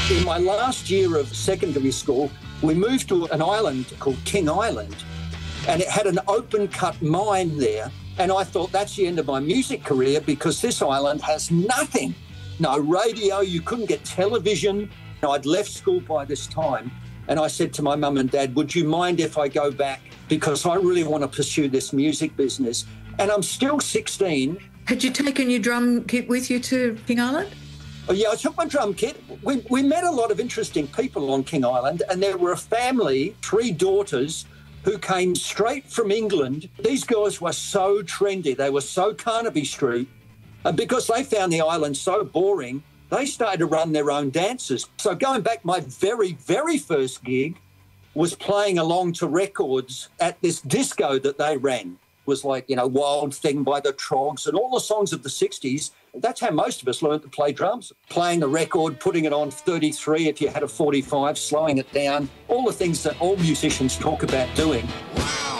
In my last year of secondary school, we moved to an island called King Island, and it had an open-cut mine there. And I thought that's the end of my music career because this island has nothing. No radio, you couldn't get television. I'd left school by this time, and I said to my mum and dad, would you mind if I go back? Because I really want to pursue this music business. And I'm still 16. Had you taken your drum kit with you to King Island? Oh, yeah, I took my drum kit. We met a lot of interesting people on King Island, and there were a family, 3 daughters, who came straight from England. These girls were so trendy. They were so Carnaby Street. And because they found the island so boring, they started to run their own dances. So going back, my very, very first gig was playing along to records at this disco that they ran. It was like, Wild Thing by the Trogs and all the songs of the 60s. That's how most of us learned to play drums. Playing the record, putting it on 33 if you had a 45, slowing it down, all the things that all musicians talk about doing. Wow.